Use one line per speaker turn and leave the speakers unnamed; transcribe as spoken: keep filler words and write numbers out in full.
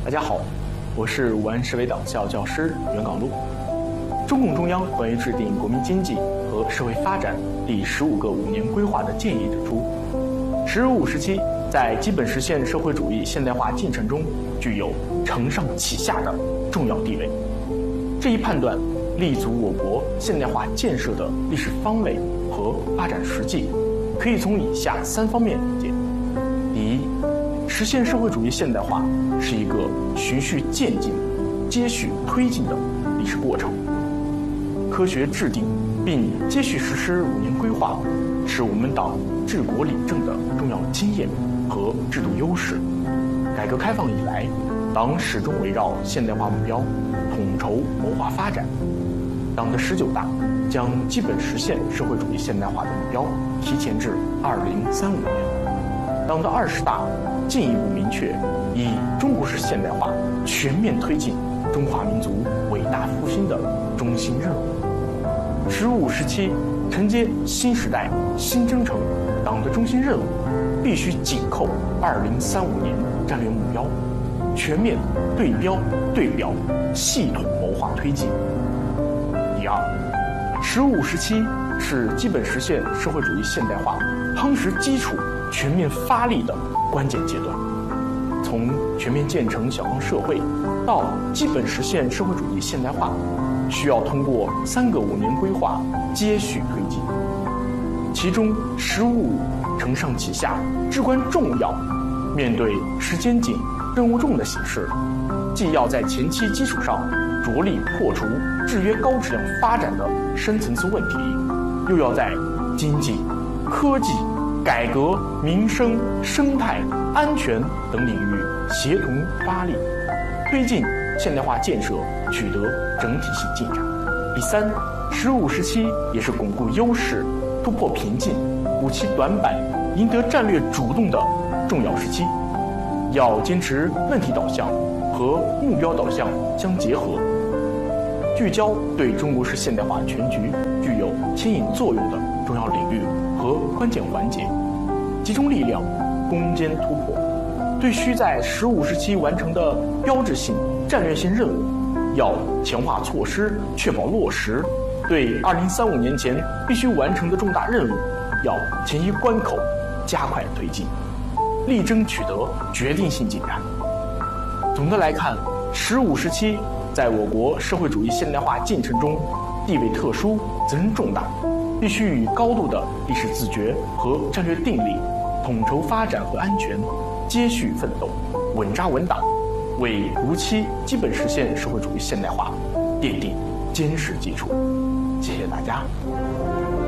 大家好，我是武安市委党校教师袁岗路。中共中央关于制定国民经济和社会发展第十五个五年规划的建议指出，十五时期在基本实现社会主义现代化进程中具有承上启下的重要地位。这一判断立足我国现代化建设的历史方位和发展实际，可以从以下三方面理解。第一，实现社会主义现代化是一个循序渐进、接续推进的历史过程。科学制定并接续实施五年规划，是我们党治国理政的重要经验和制度优势。改革开放以来，党始终围绕现代化目标统筹谋划发展。党的十九大将基本实现社会主义现代化的目标提前至二零三五年。党的二十大进一步明确以中国式现代化全面推进中华民族伟大复兴的中心任务。十五时期承接新时代新征程党的中心任务，必须紧扣二零三五年战略目标，全面对标对表，系统谋划推进。第二，十五时期是基本实现社会主义现代化夯实基础、全面发力的关键阶段。从全面建成小康社会到基本实现社会主义现代化，需要通过三个五年规划接续推进。其中“十五五”承上启下至关重要。面对时间紧、任务重的形势，既要在前期基础上着力破除制约高质量发展的深层次问题，又要在经济、科技、改革、民生、生态、安全等领域协同发力，推进现代化建设取得整体性进展。第三，十五时期也是巩固优势、突破瓶颈、补齐短板、赢得战略主动的重要时期。要坚持问题导向和目标导向相结合，聚焦对中国式现代化全局具有牵引作用的重要领域和关键环节，集中力量攻坚突破。对需在十五时期完成的标志性战略性任务，要强化措施确保落实；对二零三五年前必须完成的重大任务，要前移关口加快推进，力争取得决定性进展。总的来看，十五时期在我国社会主义现代化进程中地位特殊、责任重大，必须以高度的历史自觉和战略定力，统筹发展和安全，接续奋斗，稳扎稳打，为如期基本实现社会主义现代化奠定坚实基础。谢谢大家。